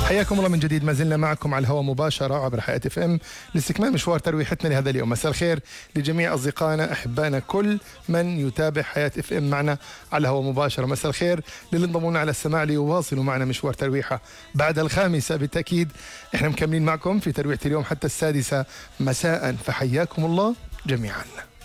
حياكم الله من جديد، ما زلنا معكم على الهواء مباشرة عبر حياة اف ام لاستكمال مشوار ترويحتنا لهذا اليوم. مساء الخير لجميع أصدقائنا أحبائنا كل من يتابع حياة اف ام معنا على الهواء مباشرة. مساء الخير للي انضمونا على السماع ليواصلوا معنا مشوار ترويحة بعد الخامسة بالتأكيد. احنا مكملين معكم في ترويحة اليوم حتى السادسة مساء، فحياكم الله جميعا.